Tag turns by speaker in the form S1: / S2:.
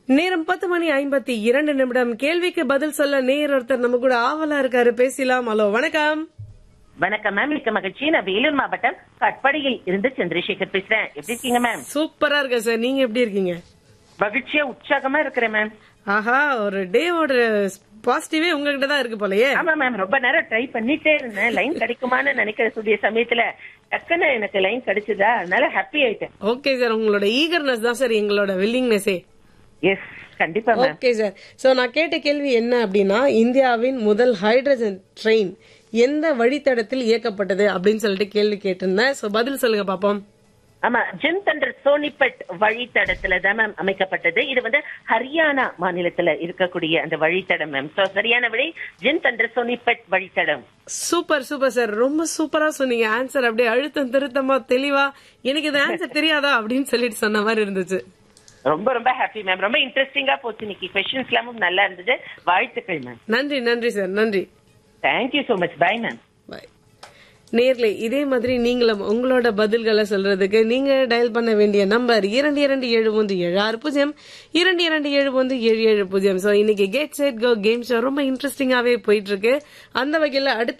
S1: நேரம் 10:52 கேள்விக்கு பதில் சொல்ல நேயர் ஒருத்தர் நம்ம கூட ஆவலா இருக்காரு. பேசலாம். ஹலோ, வணக்கம்.
S2: வணக்கம் மேம், மிக்க மகிழ்ச்சி. நான் வேலூர் மாவட்டம் கட்படியில் இருந்து சந்திரசேகர் பேசுறேன். எப்படி இருக்கீங்க மேம்?
S1: சூப்பரா இருக்க சார். நீங்க எப்படி இருக்கீங்க?
S2: மகிழ்ச்சியா உற்சாகமா இருக்கிறேன் மேம்.
S1: ஆஹா, ஒரு டேவோட பாசிட்டிவே உங்ககிட்ட தான் இருக்கு போலயே.
S2: ஆமா மேம், ரொம்ப நேரம் ட்ரை பண்ணிட்டே இருந்தேன். லைன் கிடைக்குமான்னு நினைக்கக்கூடிய சமயத்துல டக்குன்னு எனக்கு லைன் கிடைச்சதா, அதனால ஹாப்பி ஆயிட்டேன்.
S1: ஓகே சார், உங்களோட ஈகர்னஸ் தான் சார் எங்களோட வில்லிங்னஸே.
S2: எஸ், கண்டிப்பா மேம்.
S1: Okay sir. சோ நான் கேட்ட கேள்வி என்ன அப்படின்னா, இந்தியாவின் முதல் ஹைட்ரஜன் ட்ரெயின் எந்த வழித்தடத்தில் இயக்கப்பட்டது அப்படின்னு சொல்லிட்டு கேள்வி கேட்டிருந்தேன். சோ பதில் சொல்லுங்க பாப்போம்.
S2: ஆமா, ஜிந்தண்டர் சோனிபட் வழித்தடத்துல தான் மேம் அமைக்கப்பட்டது. இது வந்து ஹரியானா மாநிலத்துல இருக்கக்கூடிய அந்த வழித்தடம் மேம். சரியான விடை ஜிந்தண்டர் சோனிபட் வழித்தடம்.
S1: சூப்பர் சூப்பர் சார், ரொம்ப சூப்பரா சொன்னீங்க. ஆன்சர் அப்படியே அழுத்தம் திருத்தமா தெளிவா, எனக்கு இது ஆன்சர் தெரியாதா அப்படின்னு சொல்லிட்டு சொன்ன மாதிரி இருந்துச்சு.
S2: ரொம்ப ரொம்ப ஹாப்பி மேம். ரொம்ப இன்ட்ரெஸ்டிங்கா போச்சு இன்னைக்கு. கொஸ்டின்ஸ் எல்லாமும் நல்லா இருந்தது. வாழ்த்துக்கள் மேம்.
S1: நன்றி நன்றி சார், நன்றி.
S2: Thank you so much. By ma'am.
S1: By. நேர்ல இதே மாதிரி நீங்களும் உங்களோட பதில்களை சொல்றதுக்கு நீங்க டயல் பண்ண வேண்டிய நம்பர் 227176 227177. சோ இன்னைக்கு get set go game show ரொம்ப இன்ட்ரெஸ்டிங்காவே போயிட்டு இருக்கு. அந்த வகையில அடுத்த